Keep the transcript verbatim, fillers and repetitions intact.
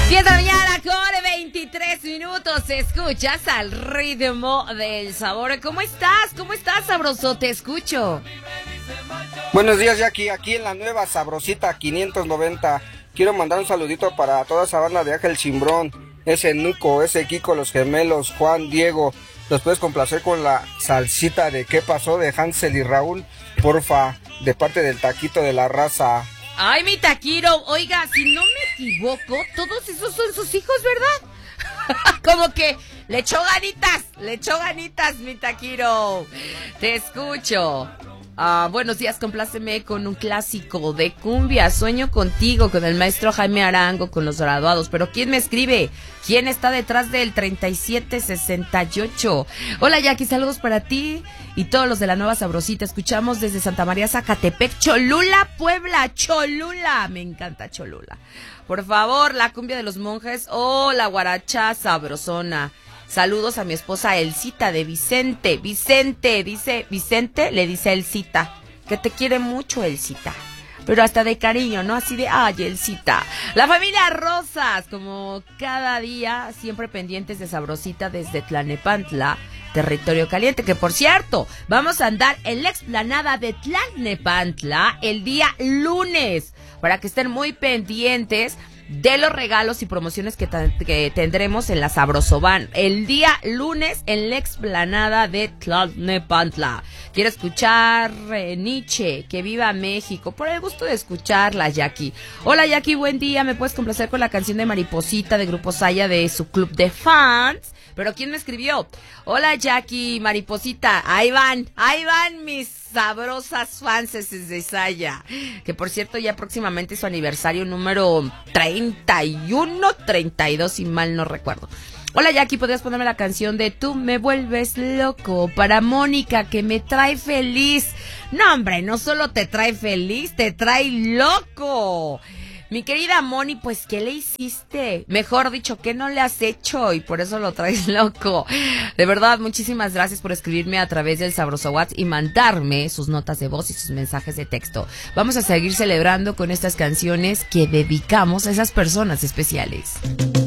diez de la mañana con veintitrés minutos. Escuchas al ritmo del sabor. ¿Cómo estás? ¿Cómo estás, sabroso? Te escucho. Buenos días, Jackie. Aquí en la nueva Sabrosita quinientos noventa. Quiero mandar un saludito para toda esa banda de Ángel Cimbrón, ese Nuco, ese Kiko, los gemelos, Juan, Diego. Los puedes complacer con la salsita de ¿Qué pasó? De Hansel y Raúl, porfa, de parte del Taquito de la Raza. Ay, mi Taquiro, oiga, si no me equivoco, todos esos son sus hijos, ¿verdad? Como que le echó ganitas, le echó ganitas, mi Taquiro. Te escucho. Ah, buenos días, compláceme con un clásico de cumbia. Sueño contigo, con el maestro Jaime Arango, con los graduados. Pero ¿quién me escribe? ¿Quién está detrás del treinta y siete sesenta y ocho? Hola, Jackie, saludos para ti y todos los de la Nueva Sabrosita. Escuchamos desde Santa María, Zacatepec, Cholula, Puebla, Cholula. Me encanta Cholula. Por favor, la cumbia de los monjes o la guaracha sabrosona. Saludos a mi esposa Elcita de Vicente. Vicente, dice Vicente, le dice Elcita, que te quiere mucho, Elcita. Pero hasta de cariño, ¿no? Así de, ay, Elcita. La familia Rosas, como cada día, siempre pendientes de Sabrosita desde Tlalnepantla, territorio caliente. Que por cierto, vamos a andar en la explanada de Tlalnepantla el día lunes, para que estén muy pendientes de los regalos y promociones que, que tendremos en la Sabrosoban el día lunes en la explanada de Tlalnepantla. Quiero escuchar eh, Nietzsche, que viva México, por el gusto de escucharla, Jackie. Hola, Jackie, buen día. ¿Me puedes complacer con la canción de Mariposita de Grupo Saya de su club de fans? ¿Pero quién me escribió? Hola, Jackie, Mariposita. Ahí van, ahí van mis sabrosas fans de Saya. Que por cierto, ya próximamente es su aniversario número treinta y uno, treinta y dos, si mal no recuerdo. Hola, Jackie, ¿podrías ponerme la canción de Tú me vuelves loco para Mónica, que me trae feliz? No, hombre, no solo te trae feliz, te trae loco. Mi querida Moni, pues, ¿qué le hiciste? Mejor dicho, ¿qué no le has hecho? Y por eso lo traes loco. De verdad, muchísimas gracias por escribirme a través del Sabroso WhatsApp y mandarme sus notas de voz y sus mensajes de texto. Vamos a seguir celebrando con estas canciones que dedicamos a esas personas especiales.